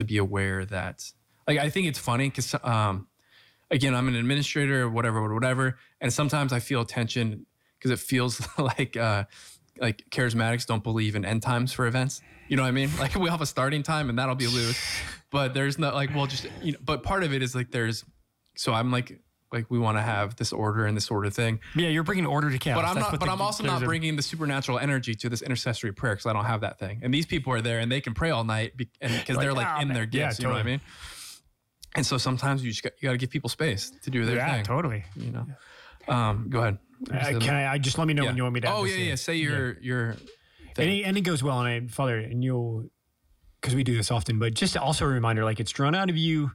be aware that, like, I think it's funny because, again, I'm an administrator or whatever. And sometimes I feel tension because it feels like charismatics don't believe in end times for events. You know what I mean? Like, we'll have a starting time and that'll be loose, but there's no, like, well, just, but part of it is like, so I'm like we want to have this order and this sort of thing. Yeah, you're bringing order to chaos. But I'm also not bringing the supernatural energy to this intercessory prayer because I don't have that thing. And these people are there and they can pray all night because they're like in their gifts. Yeah, you know what I mean? And so sometimes you got to give people space to do their thing. Yeah, totally. Go ahead. I just let me know when you want me to. Oh yeah. Say your thing. And it goes well, and Father, and you'll, because we do this often, but just also a reminder, like, it's drawn out of you.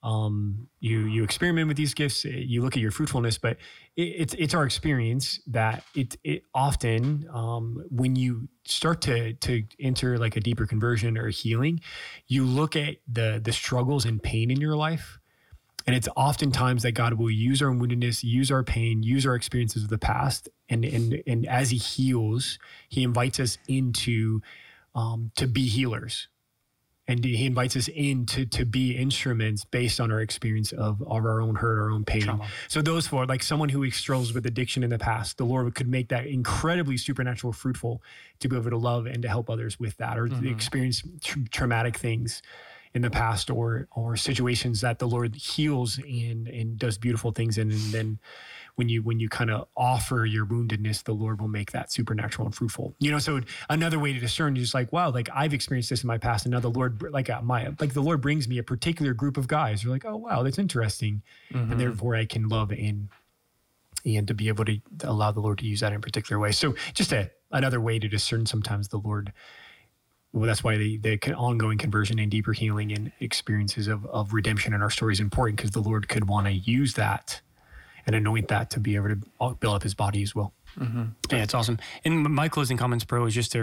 You experiment with these gifts, you look at your fruitfulness, but it's our experience that it often, when you start to enter like a deeper conversion or healing, you look at the struggles and pain in your life. And it's oftentimes that God will use our woundedness, use our pain, use our experiences of the past. And as he heals, he invites us into, to be healers. And he invites us in to be instruments based on our experience of our own hurt, our own pain. Trauma. So those four, like someone who struggles with addiction in the past, the Lord could make that incredibly supernatural fruitful to be able to love and to help others with that, or to experience traumatic things in the past, or situations that the Lord heals and does beautiful things in. And then when you kind of offer your woundedness, the Lord will make that supernatural and fruitful. So another way to discern is like, wow, like I've experienced this in my past, and now the Lord, the Lord brings me a particular group of guys. You're like, oh wow, that's interesting, and therefore I can love and to be able to allow the Lord to use that in a particular way. So just another way to discern sometimes the Lord. Well, that's why the ongoing conversion and deeper healing and experiences of redemption in our story is important, because the Lord could want to use that and anoint that to be able to build up his body as well. Yeah, it's awesome. And my closing comments, bro, is just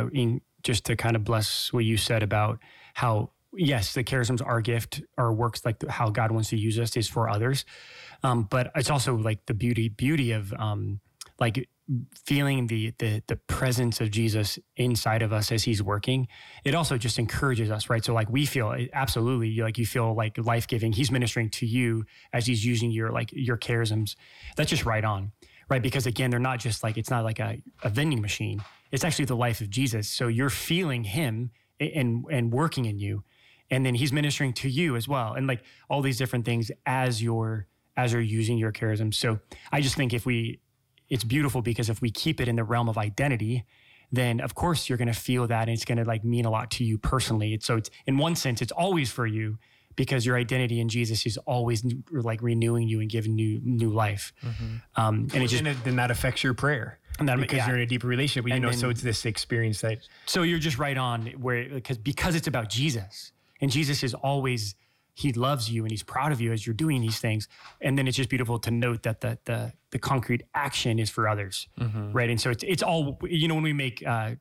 to kind of bless what you said about how, yes, the charisms are a gift, or works like how God wants to use us is for others. But it's also like the beauty of like feeling the presence of Jesus inside of us as he's working. It also just encourages us, right? So like we feel absolutely like you feel like life-giving. He's ministering to you as he's using your charisms. That's just right on, right? Because again, they're not just like, it's not like a vending machine. It's actually the life of Jesus. So you're feeling him and working in you. And then he's ministering to you as well. And like all these different things as you're using your charisms. So I just think it's beautiful, because if we keep it in the realm of identity, then of course you're going to feel that, and it's going to like mean a lot to you personally. So it's, in one sense, it's always for you, because your identity in Jesus is always like renewing you and giving you new life. And it just, then that affects your prayer. And that, because you're in a deeper relationship, so it's this experience that. So you're just right on because it's about Jesus, and Jesus is always, he loves you and he's proud of you as you're doing these things. And then it's just beautiful to note that the concrete action is for others, right? And so it's all, when we make,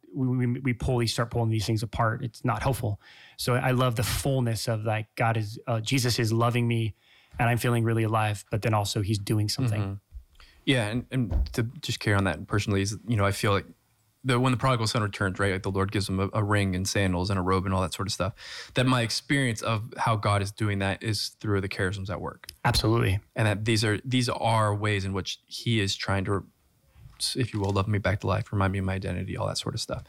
we start pulling these things apart, it's not helpful. So I love the fullness of like, Jesus is loving me and I'm feeling really alive, but then also he's doing something. Yeah. And to just carry on that personally is, I feel like when the prodigal son returns, right, like the Lord gives him a ring and sandals and a robe and all that sort of stuff, that my experience of how God is doing that is through the charisms at work. Absolutely. And that these are ways in which he is trying to, if you will, love me back to life, remind me of my identity, all that sort of stuff.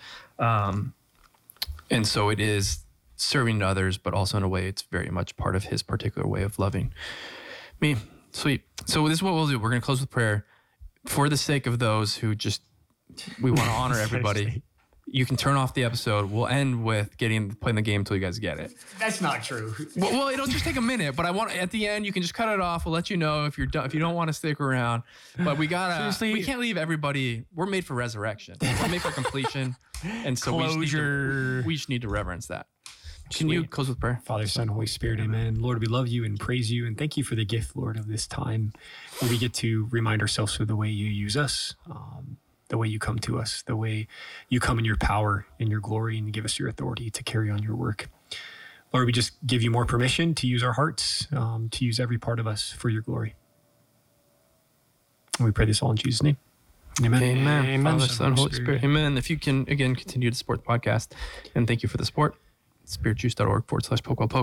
And so it is serving others, but also in a way it's very much part of his particular way of loving me. Sweet. So this is what we'll do. We're going to close with prayer. For the sake of those who we want to honor everybody. You can turn off the episode. We'll end with playing the game until you guys get it. That's not true. Well, it'll just take a minute, but at the end, you can just cut it off. We'll let you know if you're done, if you don't want to stick around. But we can't leave everybody. We're made for resurrection. We're made for completion. And so we just need to reverence that. Can you close with prayer? Father, Son, Holy Spirit, amen. Lord, we love you and praise you, and thank you for the gift, Lord, of this time where we get to remind ourselves of the way you use us, the way you come to us, the way you come in your power and your glory and give us your authority to carry on your work. Lord, we just give you more permission to use our hearts, to use every part of us for your glory. And we pray this all in Jesus' name. Amen. Amen. Father, Son, Holy Spirit. Amen. If you can, again, continue to support the podcast, and thank you for the support. spiritjuice.org/poke.